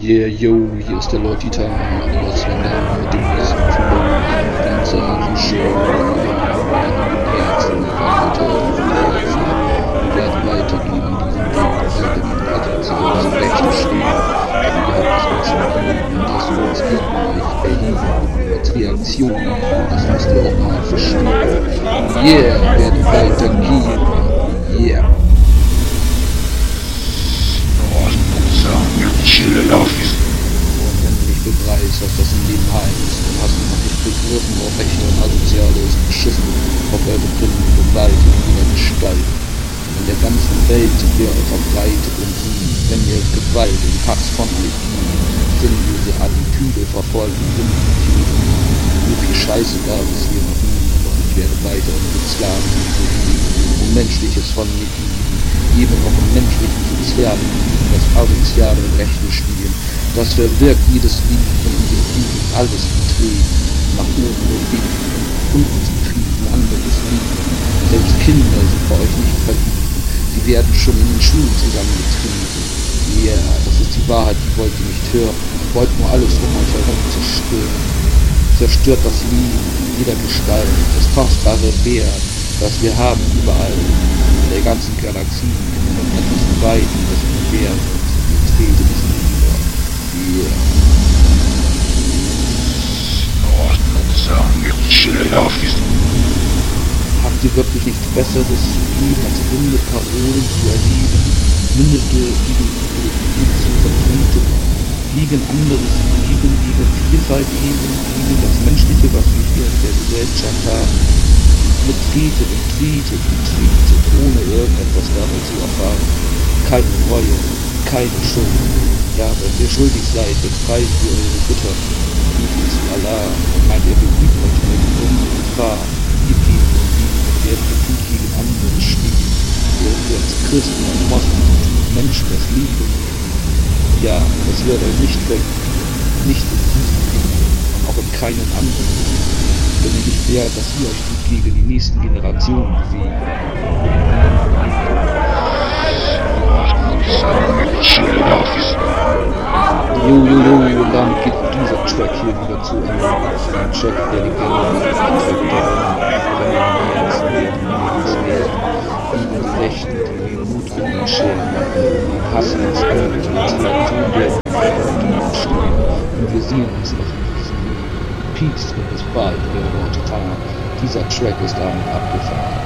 Yeah, yo, hier ist der Lord Titan, was wenn der mit dem nächsten Flow, ganze Show, Herzen, Leute, wir werden weitergehen in diesem Weg, weitergehen, weiter zu Rechte stehen, denn ihr habt es uns gegeben, dass wir uns gegen euch erheben, als Reaktion, das müsst ihr auch mal verstehen. Yeah, werden weitergehen, yeah. Und wenn du nicht begreifst, was das im Leben heißt, dann hast du noch nicht begriffen, auf welche asoziales Beschissen auf eure Gründe Gewalt in jeder Gestalt in der ganzen Welt wäre verbreitet und wenn ihr Gewalt und Hass von euch sinnlose Attitüde verfolgen, so viel Scheiße gab es hier noch nie, doch ich werde weiter mit Sklaven und Menschliches von mir eben auch im menschlichen Sozialen, das asoziale Rechte spielen. Das verwirkt jedes Lied und in dem Lied alles betreten, nach oben und Weg, unten zufrieden, anderes Lied. Selbst Kinder sind bei euch nicht verliebt, die werden schon in den Schulen zusammengetrieben. Ja, das ist die Wahrheit, die wollt ihr nicht hören, wollt nur alles um euch herum zerstören. Zerstört das Leben in jeder Gestalt, das kostbare Wert, das wir haben überall, in der ganzen Galaxie, an diesen Weiden des Universums, die Trete des Nieder. Yeah. Habt ihr wirklich nichts Besseres zu tun, als runde Parolen zu erleben, mündete Ideologien zu vertreten, liegen anderes Leben, liegen Vielfalt eben, liegen das Menschliche, was wir hier in der Gesellschaft haben, betretet und tretet und tretet, ohne irgendetwas dabei zu erfahren. Keine Reue, keine Schuld. Ja, wenn ihr schuldig seid, befreit ihr eure Götter. Ruft zu Allah und meint, ihr beübt euch mit unsere Gefahr. Gibt ihm und ihm, werden Krieg gegen andere stehen. Während wir als Christen und Moslems Menschen das Liebe. Ja, das wird euch nicht weg. Nicht in diesem Krieg und auch in keinen anderen. Wenn ihr nicht wärt, dass ihr euch gut gegen die nächsten Generationen bewegt. Jo, dann geht dieser Track hier wieder zu Ende. Ein Track, der die Gänge gegen die Rechten, die Mut und den Scheren, die Hass und das Angst, die Kreaturen werden stehen. Und wir sehen uns noch in diesem Peace und bis bald, der Lord Titan. Dieser Track ist damit abgefahren.